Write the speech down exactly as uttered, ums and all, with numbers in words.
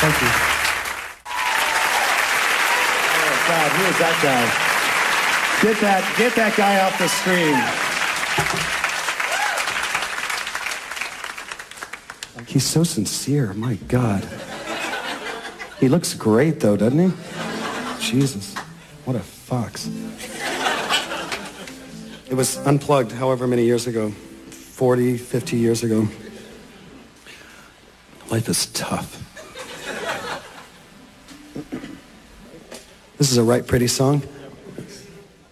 Thank you. Oh, God, who is that guy? Get that, get that guy off the screen. He's so sincere, my God. He looks great, though, doesn't he? Jesus, what a fox. It was unplugged however many years ago, forty, fifty years ago. Life is tough. This is a right pretty song.